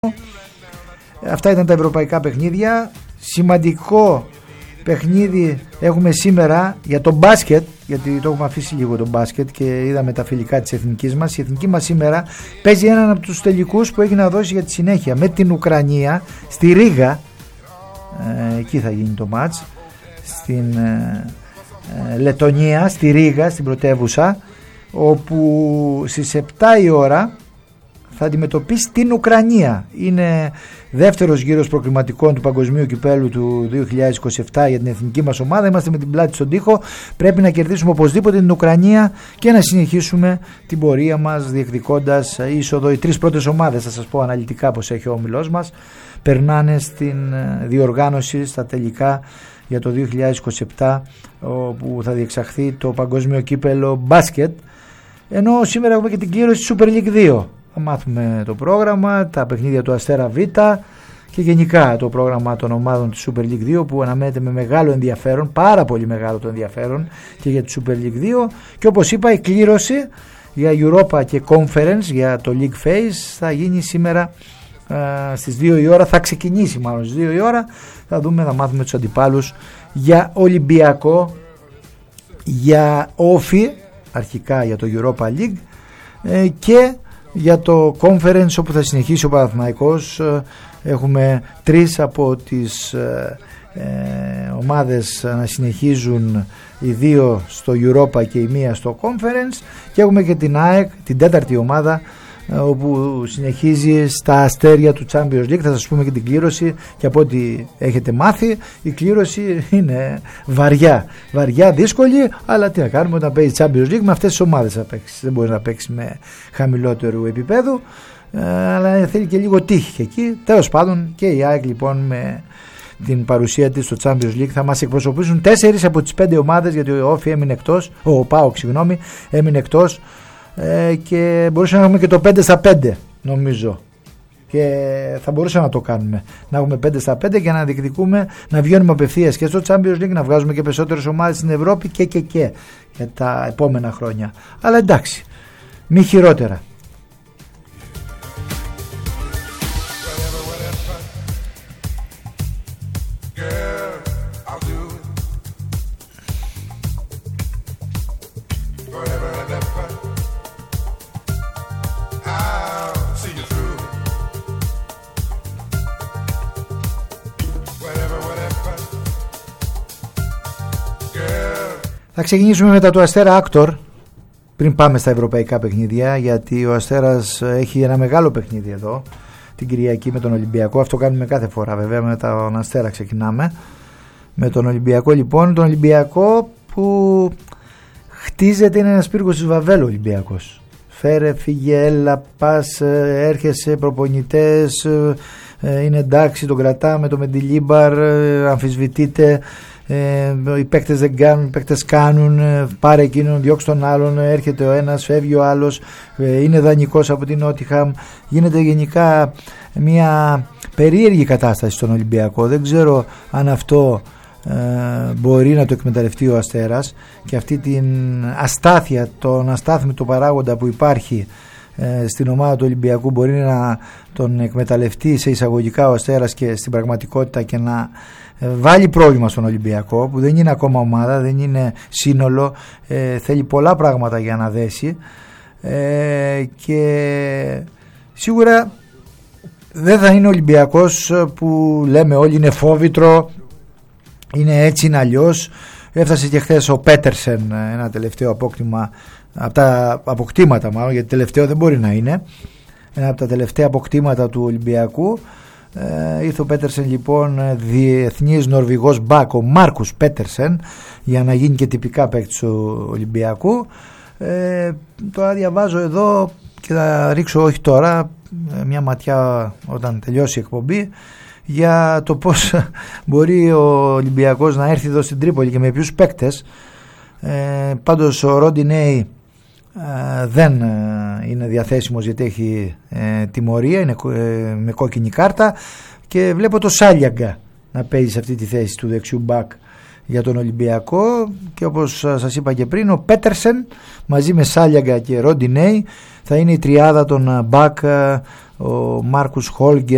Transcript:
Αυτά ήταν τα ευρωπαϊκά παιχνίδια. Σημαντικό παιχνίδι έχουμε σήμερα για το μπάσκετ, γιατί το έχουμε αφήσει λίγο το μπάσκετ και είδαμε τα φιλικά της εθνικής μας. Η εθνική μας σήμερα παίζει έναν από τους τελικούς που έχει να δώσει για τη συνέχεια με την Ουκρανία στη Ρήγα. Εκεί θα γίνει το μάτς, στην Λετονία, στη Ρήγα, στην πρωτεύουσα, όπου στις 7 η ώρα θα αντιμετωπίσει την Ουκρανία. Είναι δεύτερος γύρος προκριματικών του Παγκοσμίου Κυπέλλου του 2027 για την εθνική μας ομάδα. Είμαστε με την πλάτη στον τοίχο. Πρέπει να κερδίσουμε οπωσδήποτε την Ουκρανία και να συνεχίσουμε την πορεία μας διεκδικώντας είσοδο. Οι τρεις πρώτες ομάδες, θα σας πω αναλυτικά πως έχει ο όμιλός μας, περνάνε στην διοργάνωση στα τελικά για το 2027, όπου θα διεξαχθεί το Παγκόσμιο Κύπελλο μπάσκετ. Ενώ σήμερα έχουμε και την κλήρωση της Super League 2. Θα μάθουμε το πρόγραμμα, τα παιχνίδια του Αστέρα Β και γενικά το πρόγραμμα των ομάδων της Super League 2, που αναμένεται με μεγάλο ενδιαφέρον, πάρα πολύ μεγάλο το ενδιαφέρον και για τη Super League 2. Και όπως είπα, η κλήρωση για Europa και Conference για το League Phase θα γίνει σήμερα στις 2 η ώρα, θα ξεκινήσει μάλλον στις 2 η ώρα. Θα δούμε, θα μάθουμε τους αντιπάλους για Ολυμπιακό, για Όφι, αρχικά για το Europa League, και για το Conference, όπου θα συνεχίσει ο Παναθηναϊκός. Έχουμε τρεις από τις ομάδες να συνεχίζουν, οι δύο στο Europa και η μία στο Conference, και έχουμε και την ΑΕΚ, την τέταρτη ομάδα, όπου συνεχίζει στα αστέρια του Champions League. Θα σας πούμε και την κλήρωση, και από ό,τι έχετε μάθει η κλήρωση είναι βαριά, δύσκολη, αλλά τι να κάνουμε, όταν παίζει Champions League με αυτές τις ομάδες θα παίξει. Δεν μπορεί να παίξει με χαμηλότερου επίπεδου, αλλά θέλει και λίγο τύχη και εκεί. Τέλος πάντων, και η ΑΕΚ λοιπόν με την παρουσία της στο Champions League θα μας εκπροσωπήσουν 4 από τις 5 ομάδες, γιατί ο Όφι έμεινε εκτός, ο ΠΑΟΚ έμεινε εκτός, και μπορούσαμε να έχουμε και το 5-5 νομίζω, και θα μπορούσαμε να το κάνουμε, να έχουμε 5-5 και να διεκδικούμε να βγαίνουμε απευθείας και στο Champions League, να βγάζουμε και περισσότερες ομάδες στην Ευρώπη και για τα επόμενα χρόνια. Αλλά εντάξει, μη χειρότερα. Θα ξεκινήσουμε μετά το Αστέρα Άκτορ, πριν πάμε στα ευρωπαϊκά παιχνίδια, γιατί ο Αστέρας έχει ένα μεγάλο παιχνίδι εδώ την Κυριακή με τον Ολυμπιακό. Αυτό κάνουμε κάθε φορά, βέβαια, με τον Αστέρα ξεκινάμε με τον Ολυμπιακό. Λοιπόν, τον Ολυμπιακό που χτίζεται, είναι ένας πύργος της Βαβέλου. Ολυμπιακός, φέρε, φύγε, έλα, πας, έρχεσαι, προπονητές, είναι εντάξει, τον κρατάμε, το Μεντιλίμπαρ αμφισβητείται, οι παίκτες δεν κάνουν, οι παίκτες κάνουν, πάρε εκείνον, διώξει τον άλλον, έρχεται ο ένας, φεύγει ο άλλος, είναι δανεικός από την Νότιχαμ. Γίνεται γενικά μια περίεργη κατάσταση στον Ολυμπιακό. Δεν ξέρω αν αυτό μπορεί να το εκμεταλλευτεί ο Αστέρας, και αυτή την αστάθεια, τον αστάθμητο παράγοντα που υπάρχει στην ομάδα του Ολυμπιακού μπορεί να τον εκμεταλλευτεί σε εισαγωγικά ο Αστέρας και στην πραγματικότητα και να βάλει πρόβλημα στον Ολυμπιακό, που δεν είναι ακόμα ομάδα, δεν είναι σύνολο, θέλει πολλά πράγματα για να δέσει, και σίγουρα δεν θα είναι ο Ολυμπιακός που λέμε όλοι είναι φόβητρο, είναι έτσι, είναι αλλιώς. Έφτασε και χθες ο Πέτερσεν, ένα τελευταίο απόκτημα, από τα αποκτήματα μάλλον, γιατί τελευταίο δεν μπορεί να είναι, ένα από τα τελευταία αποκτήματα του Ολυμπιακού. Ήρθε ο Πέτερσεν λοιπόν, διεθνής Νορβηγός μπακ, ο Μάρκους Πέτερσεν, για να γίνει και τυπικά παίκτης του Ολυμπιακού. Τώρα διαβάζω εδώ και θα ρίξω, όχι τώρα, μια ματιά όταν τελειώσει η εκπομπή, για το πώς μπορεί ο Ολυμπιακός να έρθει εδώ στην Τρίπολη και με ποιους παίκτες. Πάντως ο Ροντινέι δεν είναι διαθέσιμος, γιατί έχει τιμωρία, είναι με κόκκινη κάρτα, και βλέπω το Σάλιαγκα να παίζει σε αυτή τη θέση του δεξιού μπακ για τον Ολυμπιακό. Και όπως σας είπα και πριν, ο Πέτερσεν μαζί με Σάλιαγκα και Ροντινέι θα είναι η τριάδα των μπακ, ο Μάρκους Χόλγκερ,